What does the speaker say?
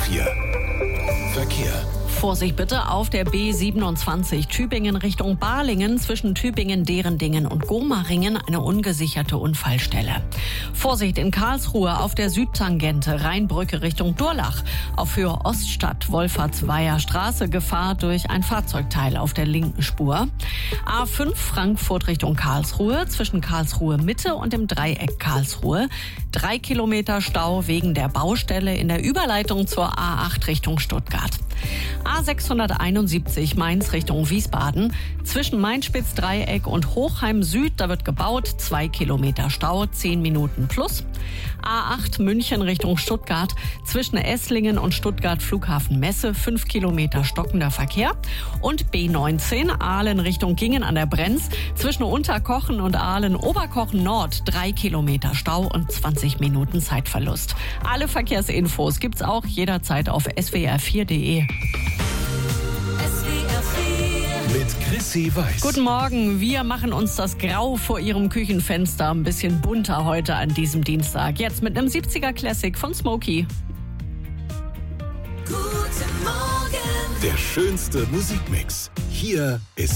SWR4 Verkehr. Vorsicht bitte auf der B27 Tübingen Richtung Balingen zwischen Tübingen, Derendingen und Gomaringen eine ungesicherte Unfallstelle. Vorsicht in Karlsruhe auf der Südtangente Rheinbrücke Richtung Durlach. Auf Höhe Oststadt Wolfertsweiher Straße Gefahr durch ein Fahrzeugteil auf der linken Spur. A5 Frankfurt Richtung Karlsruhe zwischen Karlsruhe Mitte und dem Dreieck Karlsruhe. 3 Kilometer Stau wegen der Baustelle in der Überleitung zur A8 Richtung Stuttgart. A671 Mainz Richtung Wiesbaden. Zwischen Mainspitz-Dreieck und Hochheim Süd, da wird gebaut. 2 Kilometer Stau, 10 Minuten plus. A8 München Richtung Stuttgart. Zwischen Esslingen und Stuttgart Flughafen Messe. 5 Kilometer stockender Verkehr. Und B19 Aalen Richtung Gingen an der Brenz. Zwischen Unterkochen und Aalen-Oberkochen Nord. 3 Kilometer Stau und 20 Minuten Zeitverlust. Alle Verkehrsinfos gibt's auch jederzeit auf swr4.de. Mit Chrissy Weiß. Guten Morgen, wir machen uns das Grau vor Ihrem Küchenfenster ein bisschen bunter heute an diesem Dienstag. Jetzt mit einem 70er Classic von Smokey. Guten Morgen. Der schönste Musikmix. Hier ist